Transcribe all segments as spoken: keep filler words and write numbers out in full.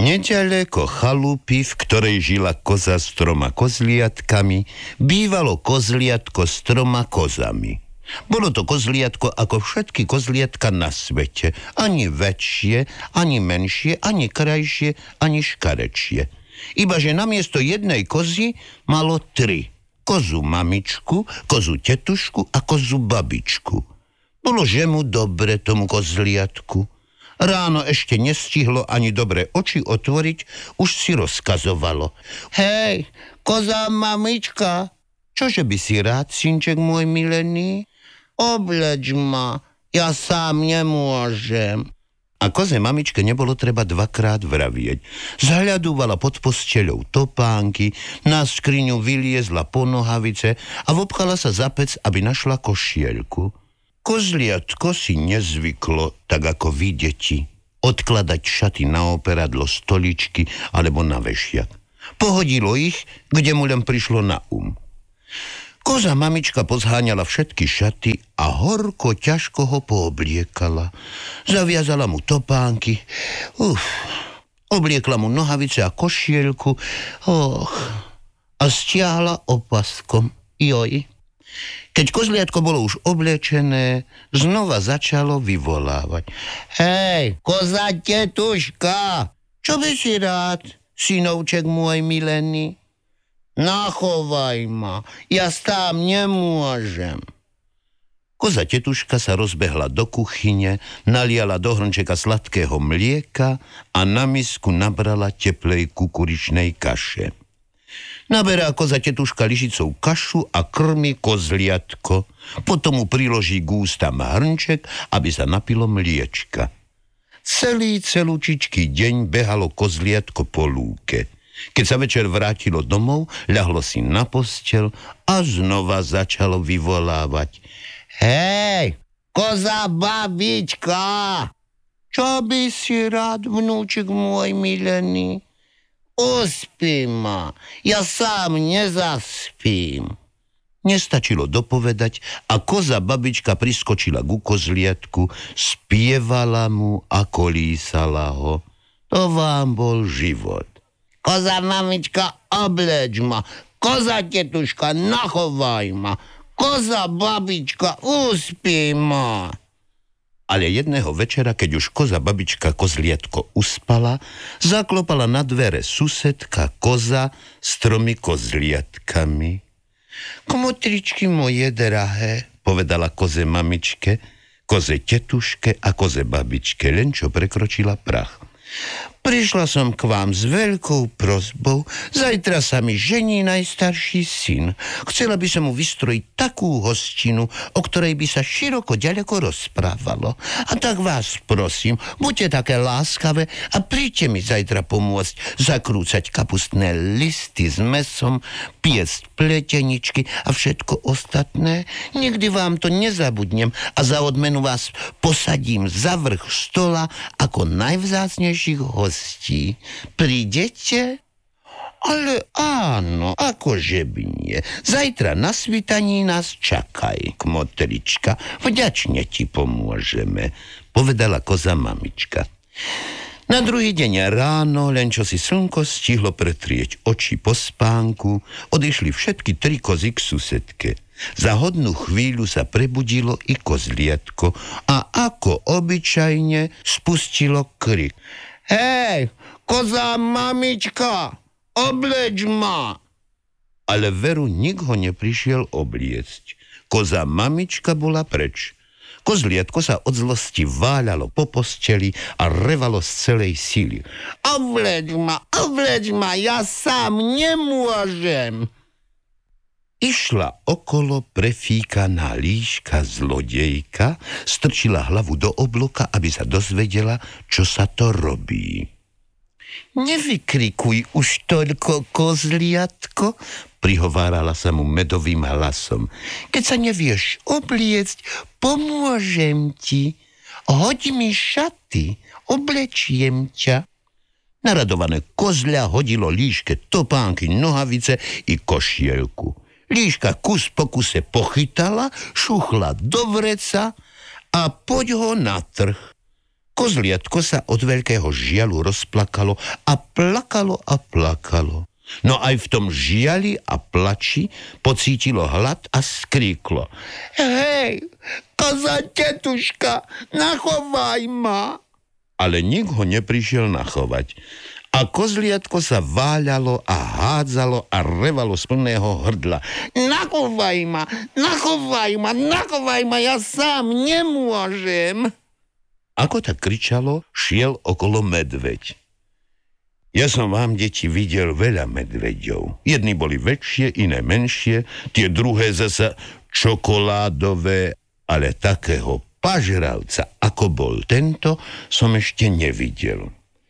Neďaleko chalupy, v ktorej žila koza s troma kozliatkami, bývalo kozliatko s troma kozami. Bolo to kozliatko ako všetky kozliatka na svete, ani väčšie, ani menšie, ani krajšie, ani škarečie. Ibaže namiesto jednej kozy malo tri. Kozu mamičku, kozu tetušku a kozu babičku. Bolo že mu dobre tomu kozliatku. Ráno ešte nestihlo ani dobre oči otvoriť, už si rozkazovalo. Hej, koza mamička, čože by si rád, synček môj milený? Obleč ma, ja sám nemôžem. A koze mamičke nebolo treba dvakrát vravieť. Zhľadúvala pod posteľou topánky, na skriňu vyliezla po nohavice a vopchala sa za pec, aby našla košielku. Kozliatko si nezvyklo, tak ako vy, deti, odkladať šaty na operadlo, stoličky alebo na vešiak. Pohodilo ich, kde mu len prišlo na um. Koza mamička pozháňala všetky šaty a horko ťažko ho poobliekala. Zaviazala mu topánky, uf, obliekla mu nohavice a košielku, och, a stiahla opaskom, joj. Keď kozliatko bolo už oblečené, znova začalo vyvolávať. Hej, koza tetuška, čo by si rád, synovček môj milený? Nachovaj ma, ja sám nemôžem. Koza tetuška sa rozbehla do kuchyne, naliala do hrnčeka sladkého mlieka a na misku nabrala teplej kukuričnej kaše. Naberá koza tetuška lyžicou kašu a krmi kozliatko. Potom mu priloží k ústam hrnček, aby sa napilo mliečka. Celý celúčičký deň behalo kozliatko po lúke. Keď sa večer vrátilo domov, ľahlo si na posteľ a znova začalo vyvolávať. Hej, koza babička, čo by si rád, vnúčik môj milený? Uspí ma, ja sám nezaspím. Nestačilo dopovedať a koza babička priskočila ku kozliatku, spievala mu a kolísala ho. To vám bol život. Koza mamička, obleč ma, koza tetuška, nachovaj ma, koza babička, uspí ma. Ale jedného večera, keď už koza babička kozliatko uspala, zaklopala na dvere susedka koza s tromi kozliatkami. Kmotričky moje drahé, povedala koze mamičke, koze tetuške a koze babičke, len čo prekročila prach. Prišla som k vám s veľkou prosbou. Zajtra sa mi žení najstarší syn. Chcela by som mu vystrojiť takú hostinu, o ktorej by sa široko ďaleko rozprávalo. A tak vás prosím, buďte také láskavé a príďte mi zajtra pomôcť zakrúcať kapustné listy s mesom, piesť pleteničky a všetko ostatné. Nikdy vám to nezabudnem a za odmenu vás posadím za vrch stola ako najvzácnejších hostí. Prídete? Ale áno, akože by nie. Zajtra na svitaní nás čakaj, kmotrička. Vďačne ti pomôžeme, povedala koza mamička. Na druhý deň ráno, len čo si slnko stihlo pretrieť oči po spánku, odišli všetky tri kozy k susedke. Za hodnú chvíľu sa prebudilo i kozliatko a ako obyčajne spustilo krik. Hej, koza mamička, obleč ma. Ale veru nik ho neprišiel obliecť. Koza mamička bola preč. Kozliatko sa od zlosti váľalo po posteli a revalo z celej síly. Obleč ma, obleč ma, ja sám nemôžem. Išla okolo prefíkaná líška zlodejka, strčila hlavu do obloka, aby sa dozvedela, čo sa to robí. Nevykrikuj už toľko, kozliatko, prihovárala sa mu medovým hlasom. Keď sa nevieš obliecť, pomôžem ti. Hoď mi šaty, oblečiem ťa. Naradované kozľa hodilo líške topánky, nohavice i košielku. Líška kus po kuse pochytala, šuchla do vreca a poď ho na trh. Kozliatko sa od veľkého žialu rozplakalo a plakalo a plakalo. No aj v tom žiali a plači pocítilo hlad a skríklo. Hej, koza tetuška, nachovaj ma. Ale nik ho neprišiel nachovať. A kozliatko sa váľalo a hádzalo a revalo z plného hrdla. Nachovaj ma, nachovaj ma, nachovaj ma, ja sám nemôžem. Ako tak kričalo, šiel okolo medveď. Ja som vám, deti, videl veľa medveďov. Jedni boli väčšie, iné menšie, tie druhé zasa čokoládové, ale takého pažravca, ako bol tento, som ešte nevidel.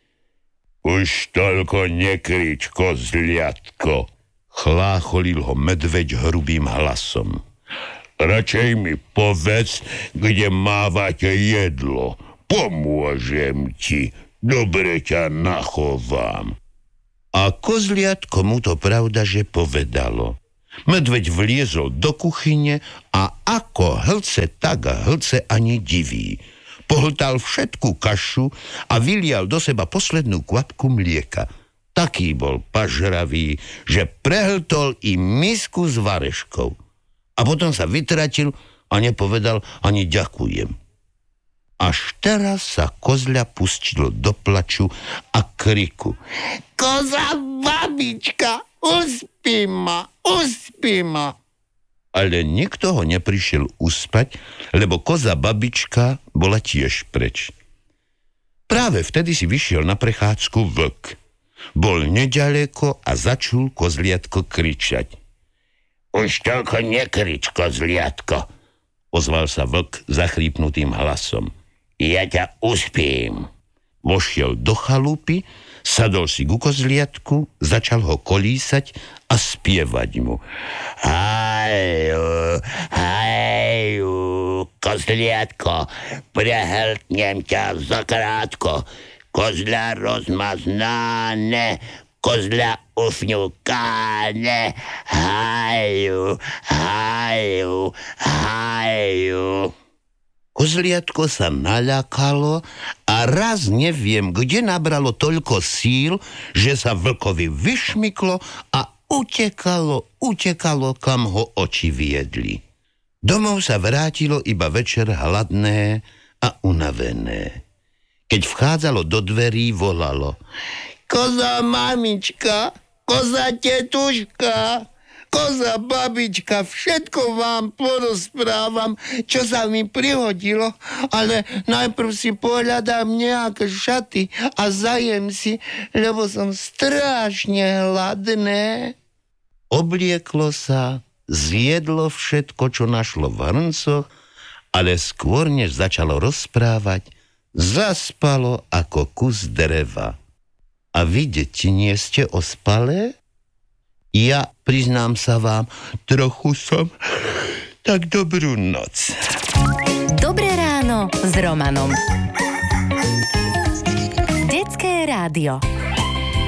Už toľko nekrič, kozliatko, chlácholil ho medveď hrubým hlasom. Radšej mi povedz, kde mávate jedlo. Pomôžem ti, dobre ťa nachovám. A kozliatko mu to pravda, že povedalo. Medveď vliezol do kuchyne a ako hlce, tak hlce ani diví. Pohltal všetku kašu a vylial do seba poslednú kvapku mlieka. Taký bol pažravý, že prehltol i misku s vareškou. A potom sa vytratil a nepovedal ani ďakujem. Až teraz sa kozľa pustilo do plaču a kriku. Koza babička, uspí ma, uspí ma. Ale nikto ho neprišiel uspať, lebo koza babička bola tiež preč. Práve vtedy si vyšiel na prechádzku vlk. Bol neďaleko a začul kozliatko kričať. Už toľko nekrič, kozliatko, ozval sa vlk zachrípnutým hlasom. Ja ťa uspím. Vošiel do chalupy, sadol si ku kozliatku, začal ho kolísať a spievať mu. Haju, haju, kozliatko, prehltnem ťa zakrátko. Kozľa rozmaznané, kozľa ufňukáne. Haju, haju, haju. Kozliatko sa naľakalo a raz neviem, kde nabralo toľko síl, že sa vlkovi vyšmyklo a utekalo, utekalo, kam ho oči viedli. Domov sa vrátilo iba večer hladné a unavené. Keď vchádzalo do dverí, volalo. Koza mamička, koza tetuška, koza babička, všetko vám porozprávam, čo sa mi prihodilo, ale najprv si pohľadám nejaké šaty a zajem si, lebo som strašne hladné. Oblieklo sa, zjedlo všetko, čo našlo v hrncoch, ale skôr, než začalo rozprávať, zaspalo ako kus dreva. A vy, deti, nie ste ospalé? Ja, priznám sa vám, trochu som. Tak dobrú noc. Dobré ráno s Romanom. Detské rádio.